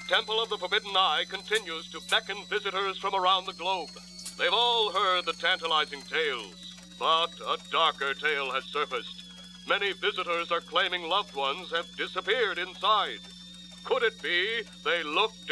Temple of the Forbidden Eye continues to beckon visitors from around the globe. They've all heard the tantalizing tales, but a darker tale has surfaced. Many visitors are claiming loved ones have disappeared inside. Could it be they looked